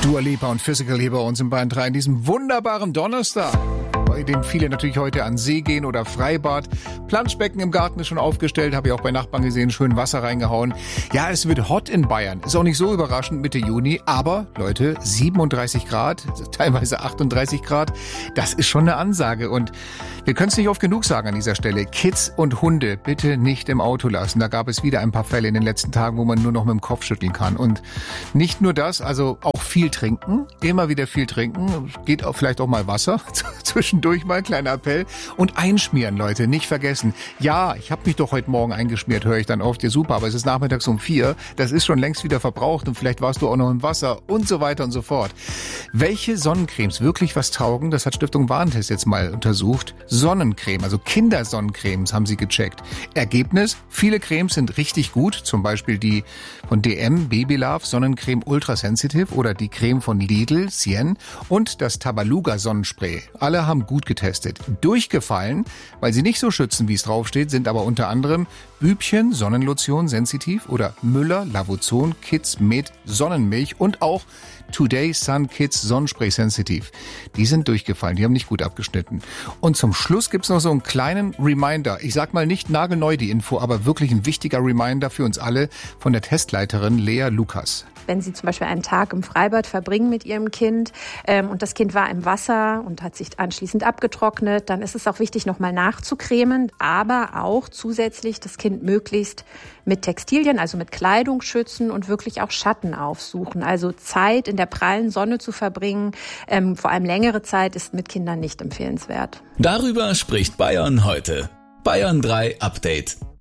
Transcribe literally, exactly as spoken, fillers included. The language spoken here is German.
Dua Lipa und Physical hier bei uns im Bayern drei an diesem wunderbaren Donnerstag, bei dem viele natürlich heute an See gehen oder Freibad. Planschbecken im Garten ist schon aufgestellt, habe ich auch bei Nachbarn gesehen, schön Wasser reingehauen. Ja, es wird hot in Bayern. Ist auch nicht so überraschend Mitte Juni, aber Leute, siebenunddreißig Grad, teilweise achtunddreißig Grad, das ist schon eine Ansage. Und wir können es nicht oft genug sagen an dieser Stelle. Kids und Hunde bitte nicht im Auto lassen. Da gab es wieder ein paar Fälle in den letzten Tagen, wo man nur noch mit dem Kopf schütteln kann. Und nicht nur das, also auch viel trinken, immer wieder viel trinken. Geht auch vielleicht auch mal Wasser, zwischendurch mal ein kleiner Appell. Und einschmieren, Leute, nicht vergessen. Ja, ich habe mich doch heute Morgen eingeschmiert, höre ich dann oft. Ja super, aber es ist nachmittags um vier. Das ist schon längst wieder verbraucht und vielleicht warst du auch noch im Wasser und so weiter und so fort. Welche Sonnencremes wirklich was taugen, das hat Stiftung Warentest jetzt mal untersucht. Sonnencreme, also Kindersonnencremes haben sie gecheckt. Ergebnis, viele Cremes sind richtig gut, zum Beispiel die von D M Baby Love Sonnencreme Ultra Sensitive oder die Creme von Lidl Cien und das Tabaluga Sonnenspray. Alle haben gut getestet. Durchgefallen, weil sie nicht so schützen, wie es draufsteht, sind aber unter anderem Bübchen Sonnenlotion Sensitiv oder Müller Lavuzon Kids mit Sonnenmilch und auch Today Sun Kids Sonnenspray Sensitiv. Die sind durchgefallen, die haben nicht gut abgeschnitten. Und zum Schluss gibt's noch so einen kleinen Reminder. Ich sag mal nicht nagelneu die Info, aber wirklich ein wichtiger Reminder für uns alle von der Testleiterin Lea Lukas. Wenn Sie zum Beispiel einen Tag im Freibad verbringen mit Ihrem Kind ähm, und das Kind war im Wasser und hat sich anschließend abgetrocknet, dann ist es auch wichtig, nochmal nachzucremen, aber auch zusätzlich das Kind möglichst mit Textilien, also mit Kleidung schützen und wirklich auch Schatten aufsuchen. Also Zeit in der prallen Sonne zu verbringen, ähm, vor allem längere Zeit, ist mit Kindern nicht empfehlenswert. Darüber spricht Bayern heute. Bayern drei Update.